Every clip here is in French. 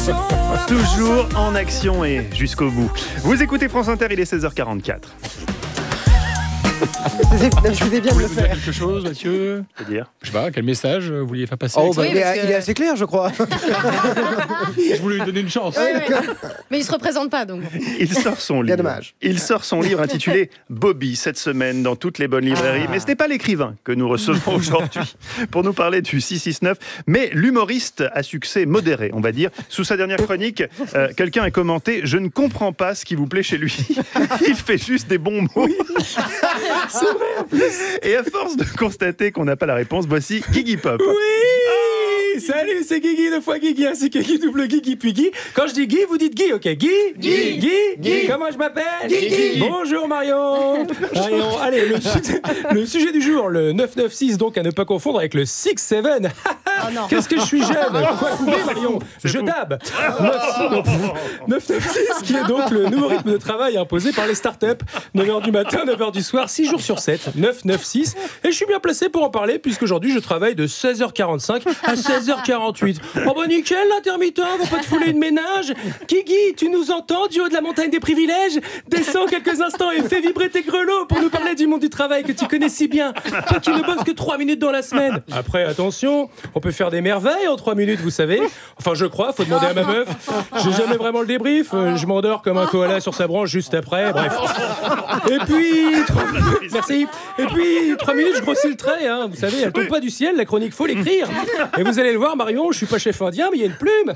Toujours en action et jusqu'au bout. Vous écoutez France Inter, il est 16h44. Je voulais bien me le Vous dire faire. quelque chose, Mathieu? C'est-à-dire Je sais pas, quel message vous vouliez faire passer? Oh, bah, Oui, il parce que- est assez clair, je crois. Je voulais lui donner une chance. Mais il se représente pas donc. Il sort son Bien livre. dommage. Il sort son livre intitulé Bobby cette semaine dans toutes les bonnes librairies. Mais ce n'est pas l'écrivain que nous recevons aujourd'hui pour nous parler du 669, mais l'humoriste à succès modéré, on va dire. Sous sa dernière chronique, quelqu'un a commenté « Je ne comprends pas ce qui vous plaît chez lui. Il fait juste des bons mots. » C'est vrai en plus. Et à force de constater qu'on n'a pas la réponse, voici Guigui Pop. Oui, salut, c'est Guigui, 2 fois Guigui, ainsi que Guy, double Guigui, puis Guy. Quand je dis Guy, vous dites Guy, ok? Guy. Comment je m'appelle? Guy. Bonjour Marion. Allez, le sujet du jour, le 996, donc à ne pas confondre avec le 67. Qu'est-ce que je suis jeune? Quoi couper, Marion? Je dab. 996, qui est donc le nouveau rythme de travail imposé par les startups. 9h du matin, 9h du soir, 6 jours sur 7. 996. Et je suis bien placé pour en parler, puisqu'aujourd'hui, je travaille de 16h45 à 16h48. Oh bah nickel, l'intermittent, va pas te fouler une ménage. Guigui, tu nous entends, du haut de la montagne des privilèges? Descends quelques instants et fais vibrer tes grelots pour nous parler du monde du travail que tu connais si bien. Toi qui ne bosses que 3 minutes dans la semaine. Après, attention, on peut faire des merveilles en 3 minutes, vous savez. Enfin, je crois, faut demander à ma meuf. J'ai jamais vraiment le débrief. Je m'endors comme un koala sur sa branche juste après. Bref. Et puis, merci. Et puis, 3 minutes, je grossis le trait. Hein. Vous savez, elle tombe pas du ciel, la chronique, faut l'écrire. Et vous allez le voir, Marion, je suis pas chef indien, mais il y a une plume.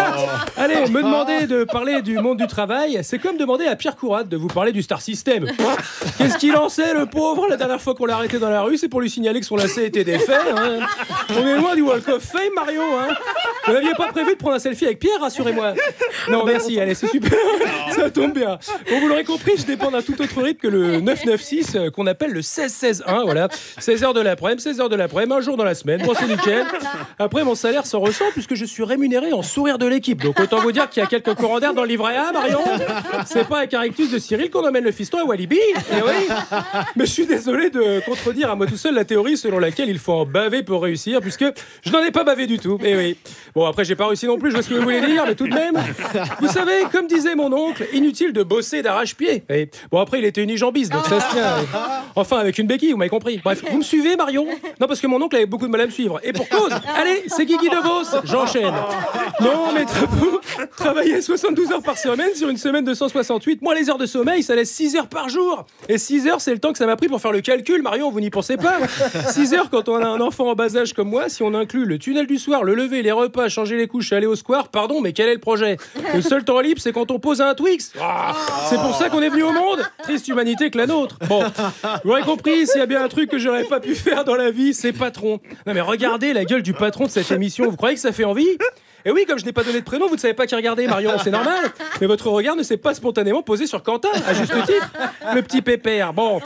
Allez, me demander de parler du monde du travail, c'est comme demander à Pierre Courade de vous parler du Star System. Qu'est-ce qu'il en sait, le pauvre? La dernière fois qu'on l'a arrêté dans la rue, c'est pour lui signaler que son lacet était défait. Hein. On est loin du Walk of Fame, Marion. Hein. Vous n'aviez pas prévu de prendre un selfie avec Pierre, rassurez-moi. Non, merci, allez, c'est super. Ça tombe bien. Bon, vous l'aurez compris, je dépends d'un tout autre rythme que le 996, qu'on appelle le 16-16-1. Voilà. 16h de l'après-midi, 16h de l'après-midi, un jour dans la semaine. Bon, c'est nickel. Après, mon salaire s'en ressent puisque je suis rémunéré en sourire de l'équipe. Donc, autant vous dire qu'il y a quelques courants d'air dans le livret A, Marion. C'est pas avec un rictus de Cyril qu'on emmène le fiston à Walibi. Eh oui. Mais je suis désolé de contredire à moi tout seul la théorie selon laquelle il faut en baver pour réussir, puisque je n'en ai pas bavé du tout. Eh oui. Bon, après, j'ai pas réussi non plus, je vois ce que vous voulez dire, mais tout de même, vous savez, comme disait mon oncle, inutile de bosser d'arrache-pied. Et bon, après, il était unijambiste, donc ça se tient. Enfin, avec une béquille, vous m'avez compris. Bref, vous me suivez, Marion? Non, parce que mon oncle avait beaucoup de mal à me suivre. Et pour cause, allez, c'est Guigui de Beauce, j'enchaîne. Non, mais travailler 72 heures par semaine sur une semaine de 168, moi, les heures de sommeil, ça laisse 6 heures par jour. Et 6 heures, c'est le temps que ça m'a pris pour faire le calcul, Marion, vous n'y pensez pas? 6 heures quand on a un enfant en bas âge comme moi, si on inclut le tunnel du soir, le lever, les repas, changer les couches, aller au square, pardon, mais quel est le projet? Le seul temps libre, c'est quand on pose un Twix. C'est pour ça qu'on est venu au monde. Triste humanité que la nôtre. Bon, vous aurez compris, s'il y a bien un truc que j'aurais pas pu faire dans la vie, c'est patron. Non mais regardez la gueule du patron de cette émission, vous croyez que ça fait envie? Et oui, comme je n'ai pas donné de prénom, vous ne savez pas qui regarder, Marion, c'est normal. Mais votre regard ne s'est pas spontanément posé sur Quentin, à juste titre. Le petit pépère. Bon,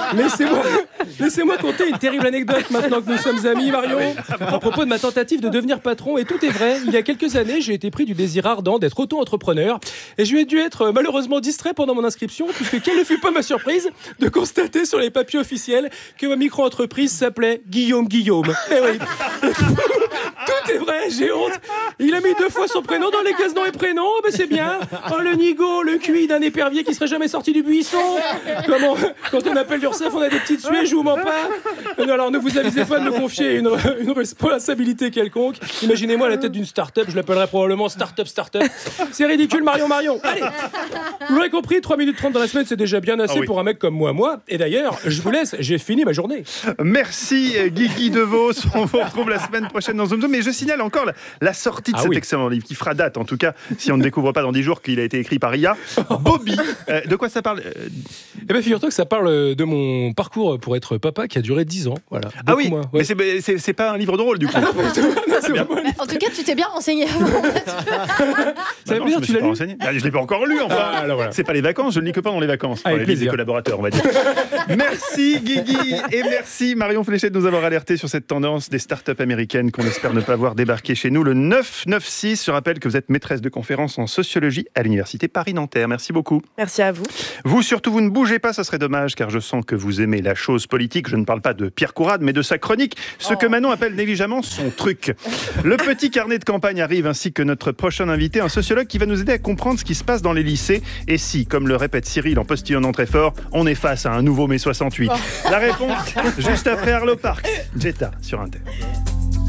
laissez-moi conter une terrible anecdote maintenant que nous sommes amis, Marion, à propos de ma tentative de devenir patron. Et tout est vrai. Il y a quelques années, j'ai été pris du désir ardent d'être auto-entrepreneur. Et je ai dû être malheureusement distrait pendant mon inscription, puisque quelle ne fut pas ma surprise de constater sur les papiers officiels que ma micro-entreprise s'appelait Guillaume. Eh oui. Tout est vrai, j'ai honte. Il a mis 2 fois son prénom dans les cases noms et prénoms, ben c'est bien. Oh, le nigo, le cuit d'un épervier qui serait jamais sorti du buisson. Comment, quand on appelle l'URSSAF, on a des petites suées, je vous mens pas. Alors ne vous avisez pas de me confier une responsabilité quelconque. Imaginez-moi à la tête d'une start-up, je l'appellerais probablement start-up. C'est ridicule, Marion. Allez, vous l'aurez compris, 3 minutes 30 dans la semaine, c'est déjà bien assez pour un mec comme moi. Et d'ailleurs, je vous laisse, j'ai fini ma journée. Merci Guigui de Vos. On vous retrouve la semaine prochaine dans Zoom Zoom. Mais je signale encore la sortie de cet excellent livre qui fera date, en tout cas, si on ne découvre pas dans 10 jours qu'il a été écrit par IA. Bobby. De quoi ça parle? Eh bien, figure-toi que ça parle de mon parcours pour être papa qui a duré 10 ans. Voilà. Ah oui, mais c'est pas un livre drôle du coup. En tout cas, tu t'es bien renseigné avant. Ça veut Non, dire, je me tu suis l'as pas lu renseigné. Ah, je l'ai pas encore lu, enfin. Ah, alors voilà. C'est pas les vacances, je ne lis que pas dans les vacances. Enfin, Avec les plaisir. collaborateurs, on va dire. Merci Guigui et merci Marion Fléchet de nous avoir alerté sur cette tendance des startups américaines qu'on espère ne pas voir débarquer chez nous. Le 996, je rappelle que vous êtes maîtresse de conférence en sociologie à l'Université Paris-Nanterre. Merci beaucoup. Merci à vous. Vous surtout, vous ne bougez pas, ça serait dommage, car je sens que vous aimez la chose politique. Je ne parle pas de Pierre Courade, mais de sa chronique, ce que Manon appelle négligemment son truc. Le petit carnet de campagne arrive, ainsi que notre prochain invité, un sociologue qui va nous aider à comprendre ce qui se passe dans les lycées. Et si, comme le répète Cyril en postillonnant très fort, on est face à un nouveau mai 68. La réponse, juste après Arlo Parks, Jetta sur Inter.